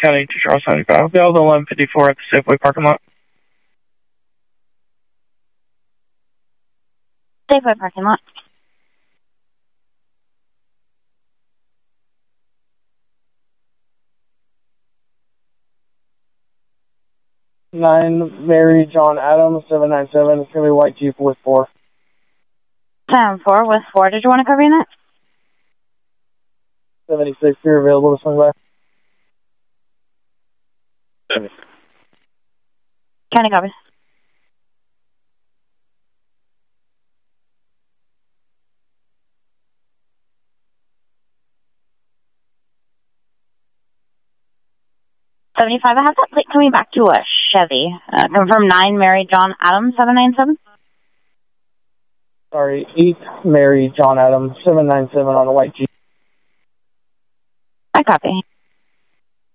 County to Charles 75. Available 1154 at the Safeway parking lot. Safeway parking lot. Nine Mary John Adams 797. It's gonna be white Jeep with 4. 7-4 with 4. Did you want to cover unit? 76. You're available to swing by. County copy. $75. I have that plate coming back to a Chevy. Confirm 9 Mary John Adams 797. Sorry, 8 Mary John Adams 797 on a white Jeep. I copy.